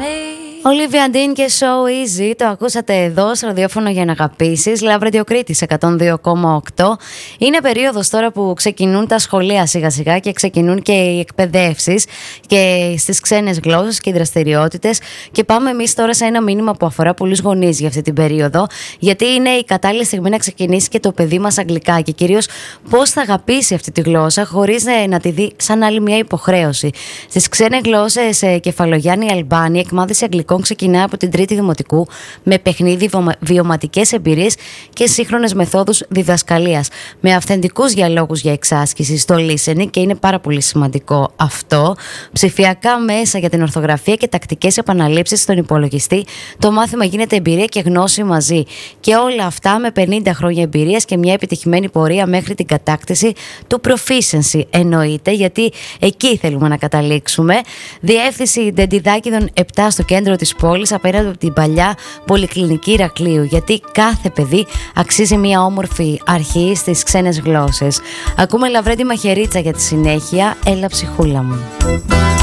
Olivia Dean και So Easy, το ακούσατε εδώ στο ραδιόφωνο για να αγαπήσεις. Love Radio Κρήτης 102,8. Είναι περίοδος τώρα που ξεκινούν τα σχολεία σιγά σιγά και ξεκινούν και οι εκπαιδεύσεις και στις ξένες γλώσσες και οι δραστηριότητες. Και πάμε εμείς τώρα σε ένα μήνυμα που αφορά πολλούς γονείς για αυτή την περίοδο, γιατί είναι η κατάλληλη στιγμή να ξεκινήσει και το παιδί μας αγγλικά και κυρίως πώς θα αγαπήσει αυτή τη γλώσσα χωρίς να τη δει σαν άλλη μια υποχρέωση. Στις ξένες γλώσσες Κεφαλογιάννη Αλμπάνη, εκμάθηση αγγλικών ξεκινάει από την τρίτη δημοτικού με παιχνίδι, βιωματικές εμπειρίες και σύγχρονες μεθόδους διδασκαλίας. Με αυθεντικούς διαλόγους για εξάσκηση στο listening, και είναι πάρα πολύ σημαντικό αυτό. Ψηφιακά μέσα για την ορθογραφία και τακτικές επαναλήψεις στον υπολογιστή. Το μάθημα γίνεται εμπειρία και γνώση μαζί. Και όλα αυτά με 50 χρόνια εμπειρίας και μια επιτυχημένη πορεία μέχρι την κατάκτηση του proficiency. Εννοείται, γιατί εκεί θέλουμε να καταλήξουμε. Διεύθυνση Δεντιδάκηδων 7 στο κέντρο της πόλης, απέναντι από την παλιά Πολυκλινική Ηρακλείου, γιατί κάθε παιδί αξίζει μια όμορφη αρχή στις ξένες γλώσσες. Ακούμε Λαβρέντη Μαχαιρίτσα για τη συνέχεια. Έλα ψυχούλα μου.